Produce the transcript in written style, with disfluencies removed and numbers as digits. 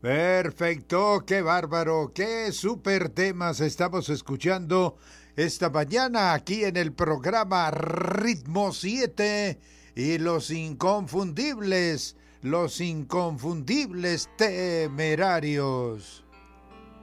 Perfecto, qué bárbaro, qué súper temas estamos escuchando esta mañana aquí en el programa Ritmo 7 y los inconfundibles temerarios.